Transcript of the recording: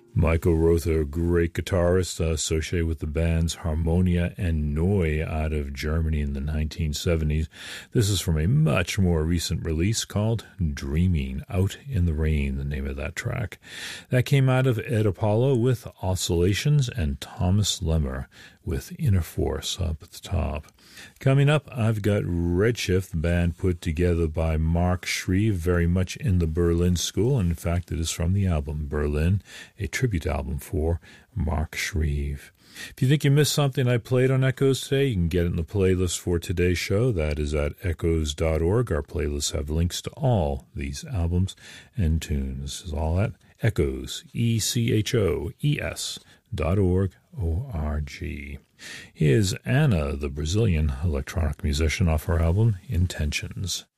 Michael Rother, a great guitarist associated with the bands Harmonia and Neu out of Germany in the 1970s. This is from a much more recent release called Dreaming Out in the Rain, the name of that track. That came out of Ed Apollo with Oscillations and Thomas Lemmer with Inner Force up at the top. Coming up, I've got Redshift, the band put together by Mark Shreve, very much in the Berlin school. In fact, it is from the album Berlin, a tribute album for Mark Shreve. If you think you missed something I played on Echoes today, you can get it in the playlist for today's show. That is at echoes.org. Our playlists have links to all these albums and tunes. This is all at Echoes, ECHOES.org, O-R-G. Here's Anna, the Brazilian electronic musician, off her album Intentions.